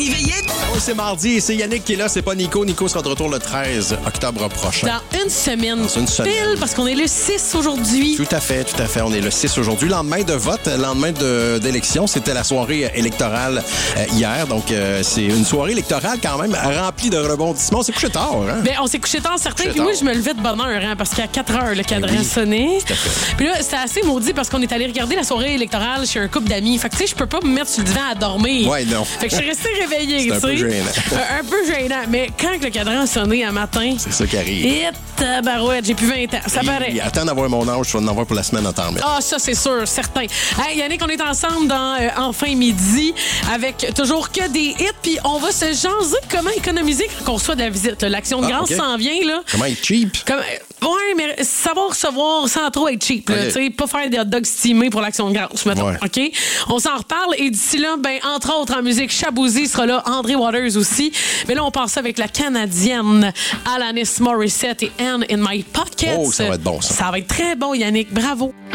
Oh, c'est mardi et c'est Yannick qui est là, c'est pas Nico. Nico sera de retour le 13 octobre prochain. Dans une semaine. Dans une semaine. Pile, parce qu'on est le 6 aujourd'hui. Tout à fait. On est le 6 aujourd'hui. Lendemain de vote, lendemain d'élection. C'était la soirée électorale hier. Donc, c'est une soirée électorale quand même remplie de rebondissements. On s'est couché tard, hein? Ben, on s'est couché tard, certains. Puis moi, je me levais de bonne heure, hein, parce qu'à 4 heures, le cadran sonnait. Puis là, c'était assez maudit parce qu'on est allé regarder la soirée électorale chez un couple d'amis. Fait que, tu sais, je peux pas me mettre sur le divan à dormir. Ouais, non. Fait que je suis restée réveillée, tu sais. C'est un peu gênant. Un peu gênant. Mais quand le cadran a sonné un matin... C'est ça qui arrive. Et tabarouette, j'ai plus 20 ans. Ça paraît. Attends d'avoir mon âge, je vais en avoir pour la semaine à temps. Ah, ça, c'est sûr, certain. Hey, Yannick, on est ensemble dans Enfin Midi avec toujours que des hits. Puis on va se jaser comment économiser quand on reçoit de la visite. L'Action de grâce s'en vient, là. Comment être cheap? Ouais, mais savoir recevoir sans trop être cheap. Là, tu sais, pas faire des hot dogs steamés pour l'Action de grâce, mettons. Ouais. OK? On s'en reparle. Et d'ici là, ben, entre autres, en musique, Shaboozey sera là, André Waters aussi. Mais là, on passe avec la Canadienne Alanis Morissette et Anne in My Pocket. Oh, ça va être bon, ça. Ça va être très bon, Yannick. Bravo.